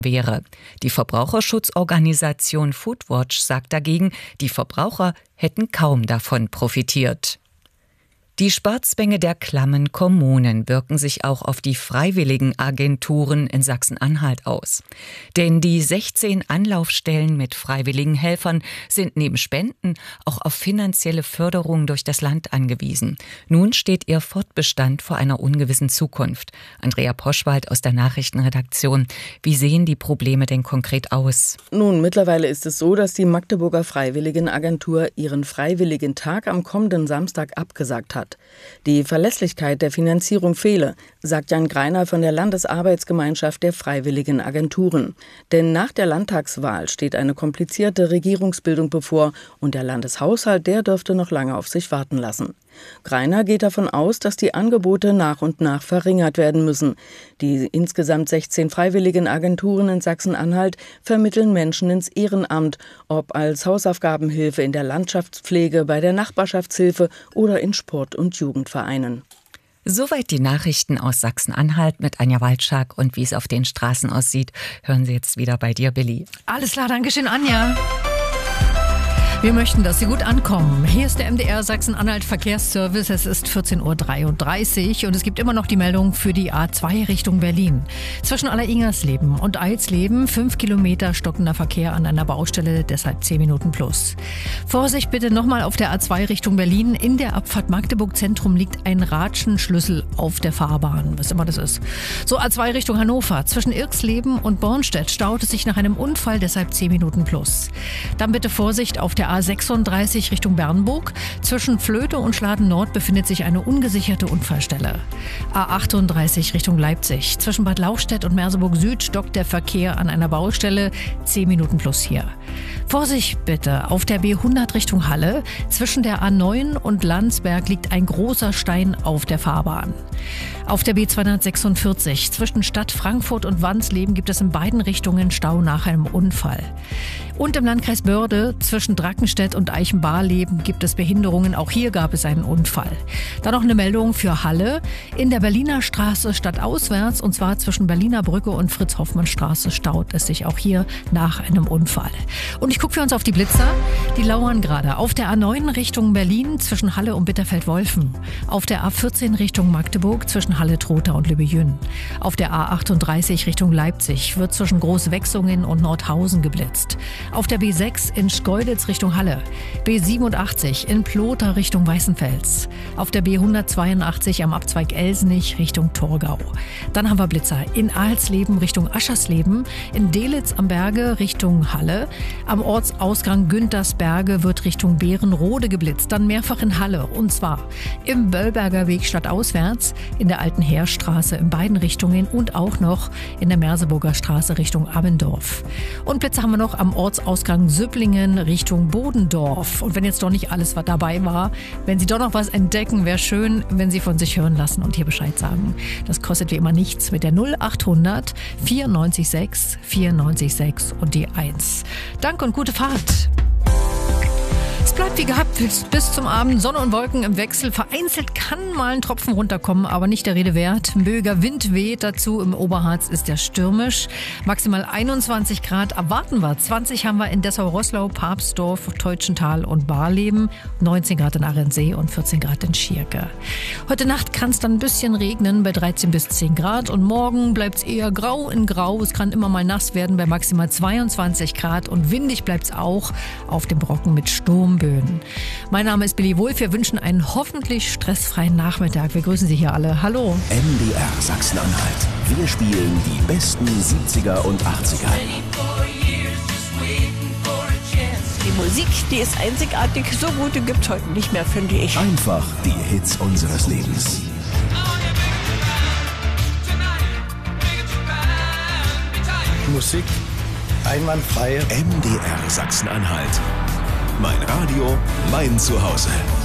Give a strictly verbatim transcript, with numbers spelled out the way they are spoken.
wäre. Die Verbraucherschutzorganisation Foodwatch sagt dagegen, die Verbraucher hätten kaum davon profitiert. Die Sparzwänge der klammen Kommunen wirken sich auch auf die Freiwilligenagenturen in Sachsen-Anhalt aus. Denn die sechzehn Anlaufstellen mit freiwilligen Helfern sind neben Spenden auch auf finanzielle Förderung durch das Land angewiesen. Nun steht ihr Fortbestand vor einer ungewissen Zukunft. Andrea Poschwald aus der Nachrichtenredaktion. Wie sehen die Probleme denn konkret aus? Nun, mittlerweile ist es so, dass die Magdeburger Freiwilligenagentur ihren Freiwilligen Tag am kommenden Samstag abgesagt hat. Die Verlässlichkeit der Finanzierung fehle, sagt Jan Greiner von der Landesarbeitsgemeinschaft der Freiwilligen Agenturen. Denn nach der Landtagswahl steht eine komplizierte Regierungsbildung bevor und der Landeshaushalt, der dürfte noch lange auf sich warten lassen. Greiner geht davon aus, dass die Angebote nach und nach verringert werden müssen. Die insgesamt sechzehn Freiwilligenagenturen in Sachsen-Anhalt vermitteln Menschen ins Ehrenamt, ob als Hausaufgabenhilfe in der Landschaftspflege, bei der Nachbarschaftshilfe oder in Sport- und Jugendvereinen. Soweit die Nachrichten aus Sachsen-Anhalt mit Anja Waldschak. Und wie es auf den Straßen aussieht, hören Sie jetzt wieder bei dir, Billy. Alles klar, danke schön, Anja. Wir möchten, dass Sie gut ankommen. Hier ist der M D R Sachsen-Anhalt Verkehrsservice. Es ist vierzehn Uhr dreiunddreißig und es gibt immer noch die Meldung für die A zwei Richtung Berlin. Zwischen Aller-Ingersleben und Eilsleben fünf Kilometer stockender Verkehr an einer Baustelle, deshalb zehn Minuten plus. Vorsicht bitte nochmal auf der A zwei Richtung Berlin. In der Abfahrt Magdeburg Zentrum liegt ein Ratschenschlüssel auf der Fahrbahn, was immer das ist. So A zwei Richtung Hannover. Zwischen Irksleben und Bornstedt staut es sich nach einem Unfall, deshalb zehn Minuten plus. Dann bitte Vorsicht auf der A sechsunddreißig Richtung Bernburg. Zwischen Flöte und Schladen Nord befindet sich eine ungesicherte Unfallstelle. A achtunddreißig Richtung Leipzig. Zwischen Bad Lauchstädt und Merseburg Süd stockt der Verkehr an einer Baustelle. zehn Minuten plus hier. Vorsicht bitte auf der B hundert Richtung Halle. Zwischen der A neun und Landsberg liegt ein großer Stein auf der Fahrbahn. Auf der B zweihundertsechsundvierzig zwischen Stadt Frankfurt und Wansleben gibt es in beiden Richtungen Stau nach einem Unfall. Und im Landkreis Börde zwischen Drackenstedt und Eichenbarleben gibt es Behinderungen. Auch hier gab es einen Unfall. Dann noch eine Meldung für Halle. In der Berliner Straße stadtauswärts, und zwar zwischen Berliner Brücke und Fritz-Hoffmann-Straße, staut es sich auch hier nach einem Unfall. Und ich gucke für uns auf die Blitzer. Die lauern gerade auf der A neun Richtung Berlin zwischen Halle und Bitterfeld-Wolfen. Auf der A vierzehn Richtung Magdeburg zwischen Halle-Trotha und Lübbe-Jünn. Auf der A achtunddreißig Richtung Leipzig wird zwischen Großwechsungen und Nordhausen geblitzt. Auf der B sechs in Schkeuditz Richtung Halle. B siebenundachtzig in Plotha Richtung Weißenfels. Auf der B hundertzweiundachtzig am Abzweig Elsenich Richtung Torgau. Dann haben wir Blitzer in Alsleben Richtung Aschersleben, in Delitzsch am Berge Richtung Halle. Am Ortsausgang Güntersberge wird Richtung Beerenrode geblitzt. Dann mehrfach in Halle, und zwar im Böllberger Weg stadtauswärts, in der Alten Heerstraße in beiden Richtungen und auch noch in der Merseburger Straße Richtung Abendorf. Und Blitze haben wir noch am Ortsausgang Süpplingen Richtung Bodendorf. Und wenn jetzt doch nicht alles, was dabei war, wenn Sie doch noch was entdecken, wäre schön, wenn Sie von sich hören lassen und hier Bescheid sagen. Das kostet wie immer nichts mit der null achthundert vierundneunzig sechs vierundneunzig sechs und die eins. Danke und gute Fahrt. Es bleibt wie gehabt bis, bis zum Abend. Sonne und Wolken im Wechsel. Vereinzelt kann mal ein Tropfen runterkommen, aber nicht der Rede wert. Böiger Wind weht dazu. Im Oberharz ist der stürmisch. Maximal einundzwanzig Grad erwarten wir. zwanzig haben wir in Dessau-Roßlau, Papstdorf, Teutschenthal und Barleben. neunzehn Grad in Arendsee und vierzehn Grad in Schierke. Heute Nacht kann es dann ein bisschen regnen bei dreizehn bis zehn Grad. Und morgen bleibt es eher grau in grau. Es kann immer mal nass werden bei maximal zweiundzwanzig Grad. Und windig bleibt es auch auf dem Brocken mit Sturm. Böen. Mein Name ist Billy Wulff. Wir wünschen einen hoffentlich stressfreien Nachmittag. Wir grüßen Sie hier alle. Hallo. M D R Sachsen-Anhalt. Wir spielen die besten siebziger und achtziger. Die Musik, die ist einzigartig. So gute gibt's heute nicht mehr, finde ich. Einfach die Hits unseres Lebens. Musik einwandfrei. M D R Sachsen-Anhalt. Mein Radio, mein Zuhause.